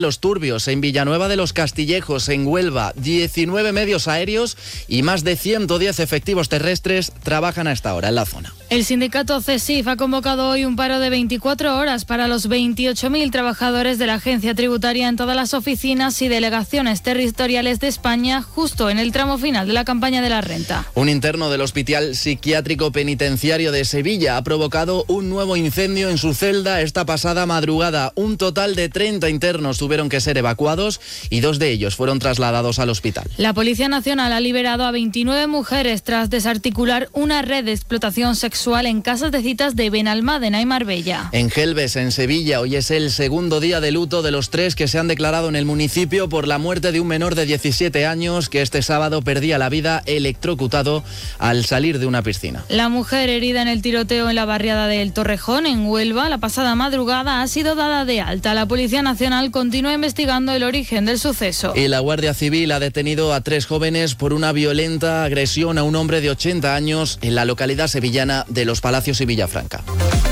Los Turbios, en Villanueva de los Castillejos, en Huelva, 19 medios aéreos y más de 110 efectivos terrestres trabajan a esta hora en la zona. El sindicato CESIF ha convocado hoy un paro de 24 horas para los 28.000 trabajadores de la agencia tributaria en todas las oficinas y delegaciones territoriales de España, justo en el tramo final de la campaña de la renta. Un interno del Hospital Psiquiátrico Penitenciario de Sevilla ha provocado un nuevo incendio en su celda esta pasada madrugada. Un total de 30 internos tuvieron que ser evacuados y 2 de ellos fueron trasladados al hospital. La Policía Nacional ha liberado a 29 mujeres tras desarticular una red de explotación sexual en casas de citas de Benalmádena y Marbella. En Gelbes, en Sevilla, hoy es el segundo día de luto de los 3 que se han declarado en el municipio por la muerte de un menor de 17 años que este sábado perdía la vida electrocutado al salir de una piscina. La mujer herida en el tiroteo en la barriada del Torrejón, en Huelva, la pasada madrugada ha sido dada de alta. La Policía Nacional continúa investigando el origen del suceso. Y la Guardia Civil ha detenido a 3 jóvenes por una violenta agresión a un hombre de 80 años en la localidad sevillana de Los Palacios y Villafranca.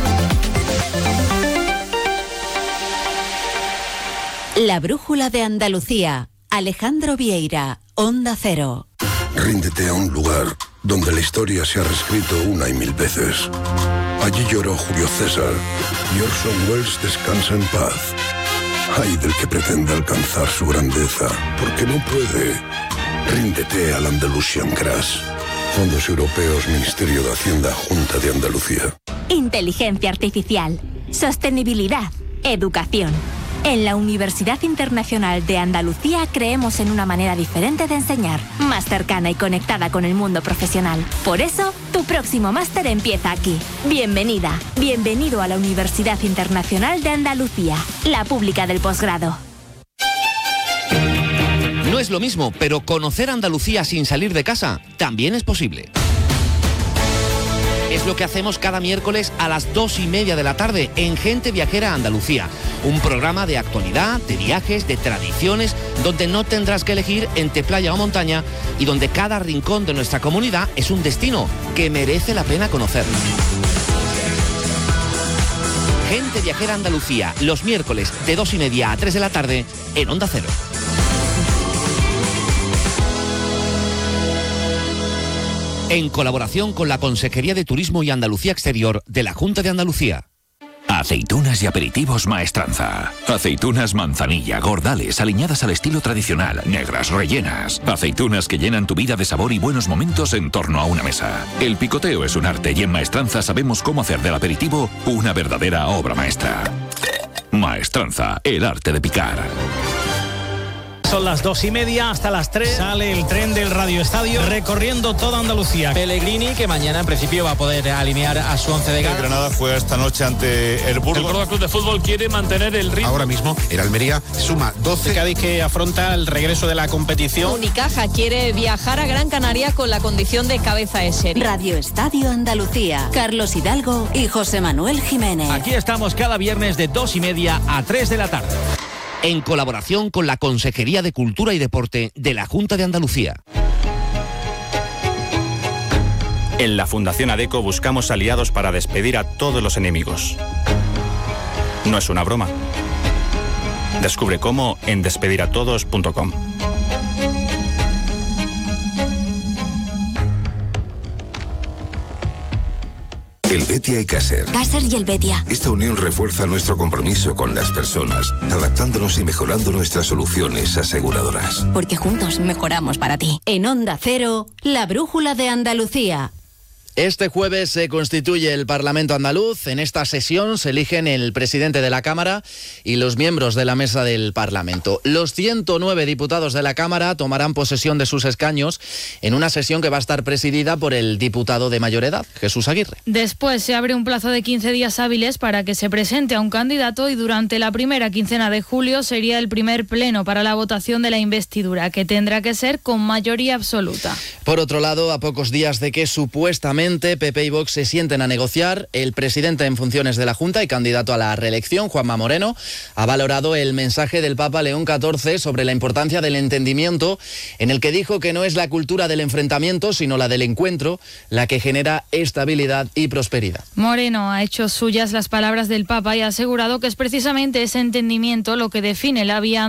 La brújula de Andalucía. Alejandro Vieira, Onda Cero. Ríndete a un lugar donde la historia se ha reescrito una y mil veces. Allí lloró Julio César y Orson Welles descansa en paz. Ay del que pretende alcanzar su grandeza, porque no puede. Ríndete al Andalusian Crash. Fondos Europeos, Ministerio de Hacienda, Junta de Andalucía. Inteligencia artificial, sostenibilidad, educación. En la Universidad Internacional de Andalucía creemos en una manera diferente de enseñar, más cercana y conectada con el mundo profesional. Por eso, tu próximo máster empieza aquí. Bienvenida, bienvenido a la Universidad Internacional de Andalucía, la pública del posgrado. No es lo mismo, pero conocer Andalucía sin salir de casa también es posible. Es lo que hacemos cada miércoles a las 2:30 de la tarde en Gente Viajera Andalucía. Un programa de actualidad, de viajes, de tradiciones, donde no tendrás que elegir entre playa o montaña y donde cada rincón de nuestra comunidad es un destino que merece la pena conocer. Gente Viajera Andalucía, los miércoles de 2:30 a 3 de la tarde en Onda Cero. En colaboración con la Consejería de Turismo y Andalucía Exterior de la Junta de Andalucía. Aceitunas y aperitivos Maestranza. Aceitunas manzanilla, gordales, aliñadas al estilo tradicional, negras, rellenas. Aceitunas que llenan tu vida de sabor y buenos momentos en torno a una mesa. El picoteo es un arte y en Maestranza sabemos cómo hacer del aperitivo una verdadera obra maestra. Maestranza, el arte de picar. Son las 2:30 hasta las 3. Sale el tren del Radio Estadio recorriendo toda Andalucía. Pellegrini, que mañana en principio va a poder alinear a su 11 de gala. El Granada fue esta noche ante el Burgos. El Córdoba Club de Fútbol quiere mantener el ritmo. Ahora mismo el Almería suma 12. Cádiz, que afronta el regreso de la competición. Unicaja quiere viajar a Gran Canaria con la condición de cabeza de serie. Radio Estadio Andalucía. Carlos Hidalgo y José Manuel Jiménez. Aquí estamos cada viernes de 2:30 a 3 de la tarde. En colaboración con la Consejería de Cultura y Deporte de la Junta de Andalucía. En la Fundación ADECO buscamos aliados para despedir a todos los enemigos. No es una broma. Descubre cómo en despediratodos.com. El Betia y Caser. Caser y el Betia. Esta unión refuerza nuestro compromiso con las personas, adaptándonos y mejorando nuestras soluciones aseguradoras. Porque juntos mejoramos para ti. En Onda Cero, la brújula de Andalucía. Este jueves se constituye el Parlamento andaluz. En esta sesión se eligen el presidente de la Cámara y los miembros de la mesa del Parlamento. Los 109 diputados de la Cámara tomarán posesión de sus escaños en una sesión que va a estar presidida por el diputado de mayor edad, Jesús Aguirre. Después se abre un plazo de 15 días hábiles para que se presente a un candidato y durante la primera quincena de julio sería el primer pleno para la votación de la investidura, que tendrá que ser con mayoría absoluta. Por otro lado, a pocos días de que supuestamente finalmente PP y Vox se sienten a negociar. El presidente en funciones de la Junta y candidato a la reelección, Juanma Moreno, ha valorado el mensaje del Papa León XIV sobre la importancia del entendimiento, en el que dijo que no es la cultura del enfrentamiento, sino la del encuentro, la que genera estabilidad y prosperidad. Moreno ha hecho suyas las palabras del Papa y ha asegurado que es precisamente ese entendimiento lo que define la vía